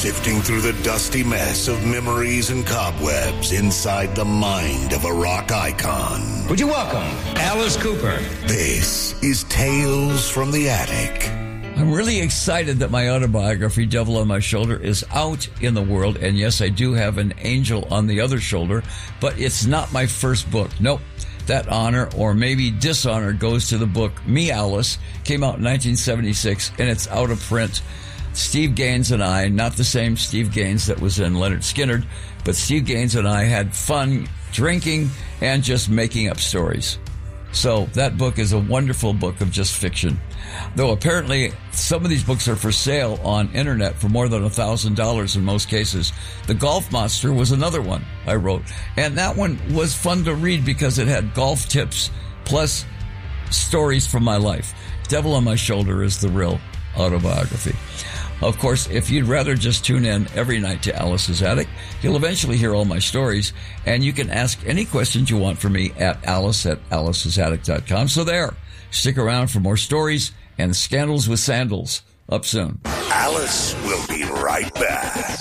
sifting through the dusty mess of memories and cobwebs inside the mind of a rock icon. Would you welcome Alice Cooper? This is Tales from the Attic. I'm really excited that my autobiography, Devil on My Shoulder, is out in the world. And yes, I do have an angel on the other shoulder, but it's not my first book. Nope. That honor, or maybe dishonor, goes to the book Me, Alice. Came out in 1976, and it's out of print. Steve Gaines and I, not the same Steve Gaines that was in Leonard Skinner, but Steve Gaines and I had fun drinking and just making up stories. So that book is a wonderful book of just fiction. Though apparently some of these books are for sale on internet for more than $1,000 in most cases. The Golf Monster was another one I wrote. And that one was fun to read because it had golf tips plus stories from my life. Devil on My Shoulder is the real autobiography. Of course, if you'd rather just tune in every night to Alice's Attic, you'll eventually hear all my stories, and you can ask any questions you want from me at alice@alicesattic.com. So there, stick around for more stories and Scandals with Sandals. Up soon. Alice will be right back.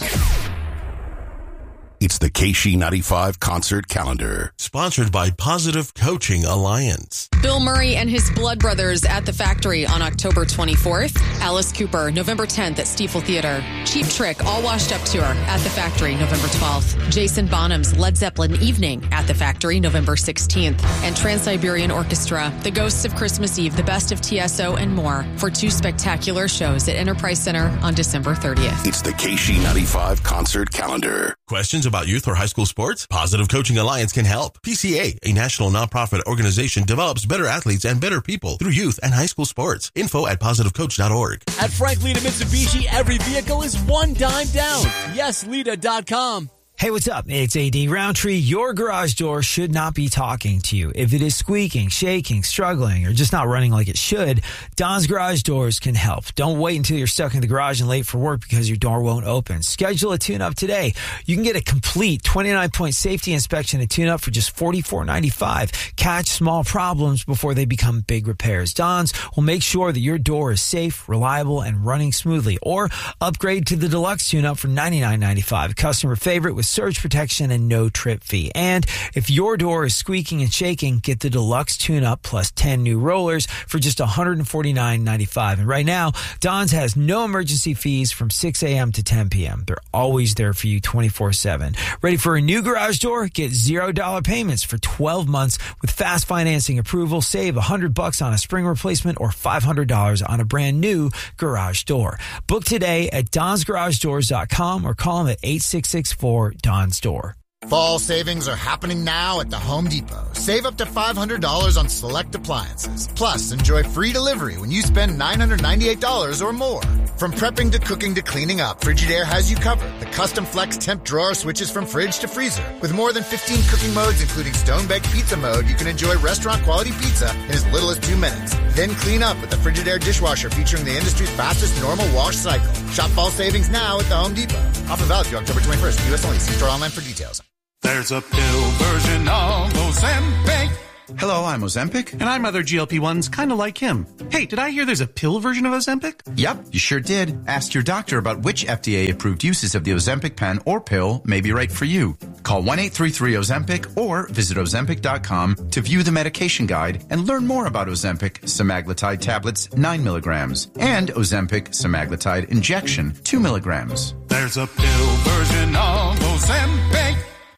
It's the KC95 concert calendar. Sponsored by Positive Coaching Alliance. Bill Murray and his Blood Brothers at the Factory on October 24th. Alice Cooper, November 10th at Stiefel Theater. Cheap Trick, All Washed Up Tour at the Factory, November 12th. Jason Bonham's Led Zeppelin Evening at the Factory, November 16th. And Trans-Siberian Orchestra, The Ghosts of Christmas Eve, The Best of TSO, and more for 2 spectacular shows at Enterprise Center on December 30th. It's the KC95 concert calendar. Questions about youth or high school sports? Positive Coaching Alliance can help. PCA, a national nonprofit organization, develops better athletes and better people through youth and high school sports. Info at positivecoach.org. At Frank Leda Mitsubishi, every vehicle is one dime down. YesLeda.com. Hey, what's up? It's A.D. Roundtree. Your garage door should not be talking to you. If it is squeaking, shaking, struggling, or just not running like it should, Don's Garage Doors can help. Don't wait until you're stuck in the garage and late for work because your door won't open. Schedule a tune-up today. You can get a complete 29-point safety inspection and tune-up for just $44.95. Catch small problems before they become big repairs. Don's will make sure that your door is safe, reliable, and running smoothly. Or upgrade to the deluxe tune-up for $99.95. Customer favorite with surge protection and no trip fee. And if your door is squeaking and shaking, get the deluxe tune-up plus 10 new rollers for just $149.95. And right now, Don's has no emergency fees from 6 a.m. to 10 p.m. They're always there for you 24/7. Ready for a new garage door? Get $0 payments for 12 months with fast financing approval. Save $100 on a spring replacement or $500 on a brand new garage door. Book today at donsgaragedoors.com or call them at 8664-DONS Door. Fall savings are happening now at the Home Depot. Save up to $500 on select appliances. Plus, enjoy free delivery when you spend $998 or more. From prepping to cooking to cleaning up, Frigidaire has you covered. The custom flex temp drawer switches from fridge to freezer. With more than 15 cooking modes, including stone-baked pizza mode, you can enjoy restaurant-quality pizza in as little as 2 minutes. Then clean up with the Frigidaire dishwasher featuring the industry's fastest normal wash cycle. Shop fall savings now at the Home Depot. Offer valid through October 21st. U.S. only. See store online for details. There's a pill version of Ozempic. Hello, I'm Ozempic. And I'm other GLP-1s kind of like him. Hey, did I hear there's a pill version of Ozempic? Yep, you sure did. Ask your doctor about which FDA-approved uses of the Ozempic pen or pill may be right for you. Call 1-833-OZEMPIC or visit Ozempic.com to view the medication guide and learn more about Ozempic semaglutide tablets 9 milligrams and Ozempic semaglutide injection 2 milligrams. There's a pill version of Ozempic.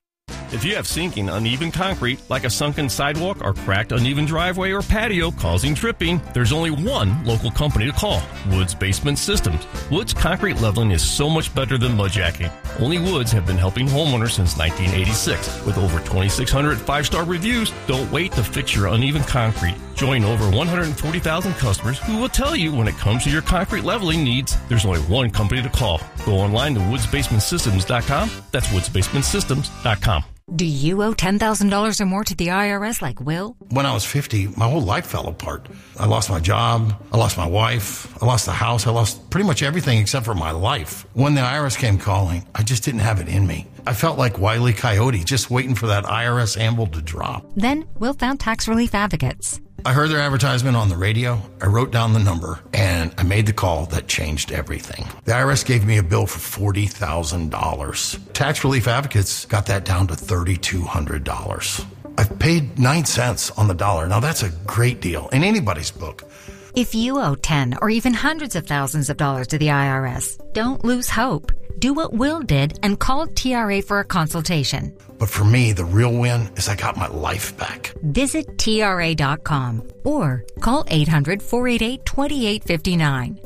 If you have sinking, uneven concrete, like a sunken sidewalk or cracked, uneven driveway or patio causing tripping, there's only one local company to call, Woods Basement Systems. Woods concrete leveling is so much better than mudjacking. Only Woods have been helping homeowners since 1986. With over 2,600 five-star reviews, don't wait to fix your uneven concrete. Join over 140,000 customers who will tell you when it comes to your concrete leveling needs, there's only one company to call. Go online to woodsbasementsystems.com. That's woodsbasementsystems.com. Do you owe $10,000 or more to the IRS like Will? When I was 50, my whole life fell apart. I lost my job. I lost my wife. I lost the house. I lost pretty much everything except for my life. When the IRS came calling, I just didn't have it in me. I felt like Wile E. Coyote, just waiting for that IRS anvil to drop. Then Will found tax relief advocates. I heard their advertisement on the radio. I wrote down the number and I made the call that changed everything. The IRS gave me a bill for $40,000. Tax Relief Advocates got that down to $3,200. I've paid 9 cents on the dollar. Now that's a great deal in anybody's book. If you owe 10 or even hundreds of thousands of dollars to the IRS, don't lose hope. Do what Will did and call TRA for a consultation. But for me, the real win is I got my life back. Visit TRA.com or call 800-488-2859.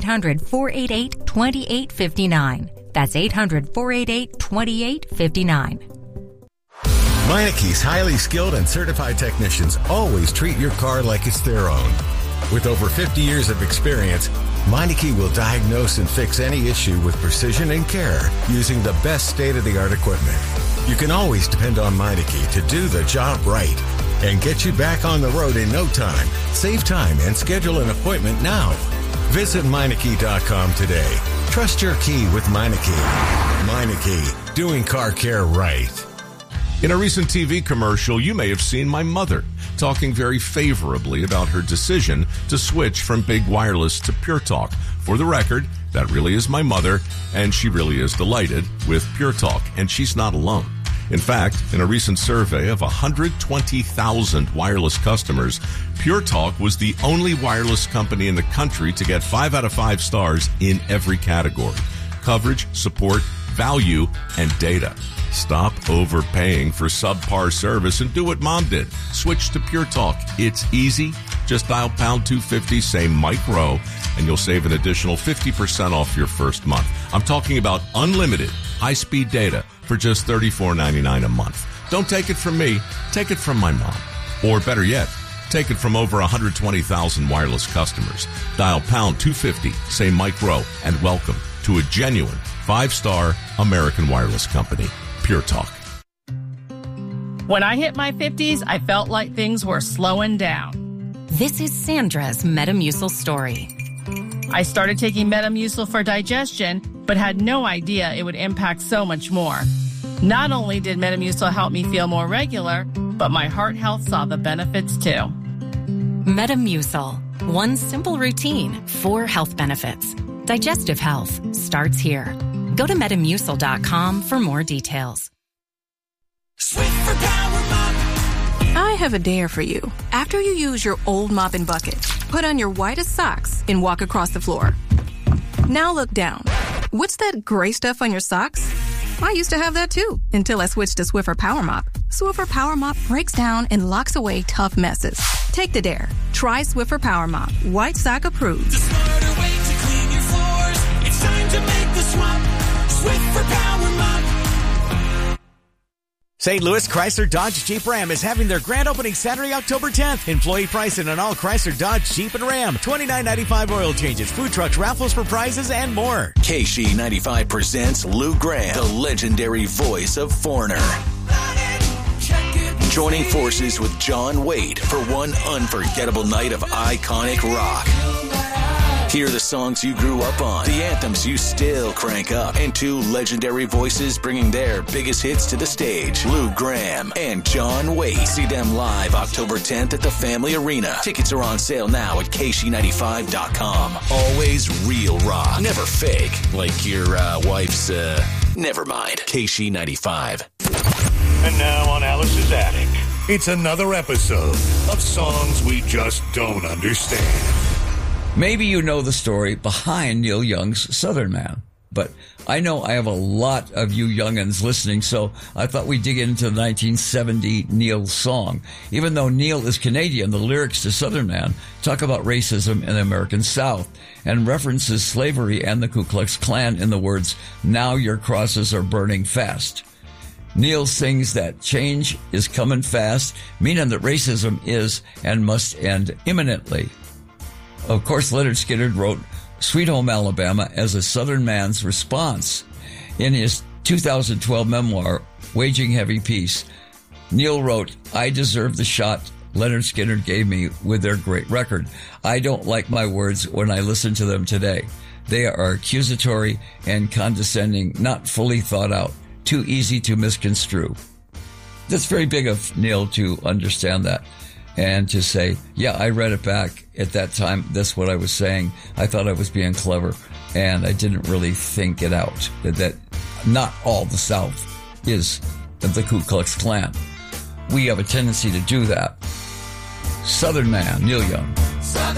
800-488-2859. That's 800-488-2859. Meineke's highly skilled and certified technicians always treat your car like it's their own. With over 50 years of experience, Meineke will diagnose and fix any issue with precision and care using the best state-of-the-art equipment. You can always depend on Meineke to do the job right and get you back on the road in no time. Save time and schedule an appointment now. Visit Meineke.com today. Trust your key with Meineke. Meineke, doing car care right. In a recent TV commercial, you may have seen my mother talking very favorably about her decision to switch from Big Wireless to Pure Talk. For the record, that really is my mother, and she really is delighted with Pure Talk, and she's not alone. In fact, in a recent survey of 120,000 wireless customers, Pure Talk was the only wireless company in the country to get 5 out of 5 stars in every category: coverage, support, value, and data. Stop overpaying for subpar service and do what Mom did. Switch to Pure Talk. It's easy. Just dial pound 250, say Mike Rowe, and you'll save an additional 50% off your first month. I'm talking about unlimited high-speed data for just $34.99 a month. Don't take it from me. Take it from my mom. Or better yet, take it from over 120,000 wireless customers. Dial pound 250, say Mike Rowe, and welcome to a genuine 5-star American wireless company. Pure Talk. When I hit my 50s, I felt like things were slowing down. This is Sandra's Metamucil story. I started taking Metamucil for digestion, but had no idea it would impact so much more. Not only did Metamucil help me feel more regular, but my heart health saw the benefits too. Metamucil. One simple routine, 4 health benefits. Digestive health starts here. Go to Metamucil.com for more details. Swiffer Power Mop. I have a dare for you. After you use your old mop and bucket, put on your whitest socks and walk across the floor. Now look down. What's that gray stuff on your socks? I used to have that too, until I switched to Swiffer Power Mop. Swiffer Power Mop breaks down and locks away tough messes. Take the dare. Try Swiffer Power Mop. White sock approved. The smarter way to clean your floors. It's time to make the swap. Swiffer Power Mop. St. Louis Chrysler Dodge Jeep Ram is having their grand opening Saturday, October 10th. Employee pricing on all Chrysler Dodge Jeep and Ram. $29.95 oil changes, food trucks, raffles for prizes, and more. KC95 presents Lou Graham, the legendary voice of Foreigner. Joining forces with John Waite for one unforgettable night of iconic rock. Hear the songs you grew up on, the anthems you still crank up, and 2 legendary voices bringing their biggest hits to the stage. Lou Graham and John Waite. See them live October 10th at the Family Arena. Tickets are on sale now at KC95.com. Always real rock, never fake, like your wife's, never mind. KC95. And now on Alice's Attic, it's another episode of Songs We Just Don't Understand. Maybe you know the story behind Neil Young's Southern Man, but I know I have a lot of you youngins listening, so I thought we'd dig into the 1970 Neil song. Even though Neil is Canadian, the lyrics to Southern Man talk about racism in the American South and references slavery and the Ku Klux Klan in the words, "Now your crosses are burning fast." Neil sings that change is coming fast, meaning that racism is and must end imminently. Of course, Leonard Skinner wrote Sweet Home Alabama as a Southern man's response. In his 2012 memoir, Waging Heavy Peace, Neil wrote, "I deserve the shot Leonard Skinner gave me with their great record. I don't like my words when I listen to them today. They are accusatory and condescending, not fully thought out, too easy to misconstrue." That's very big of Neil to understand that. and to say, yeah, I read it back at that time. That's what I was saying. I thought I was being clever, and I didn't really think it out. That not all the South is the Ku Klux Klan. We have a tendency to do that. Southern man, Neil Young.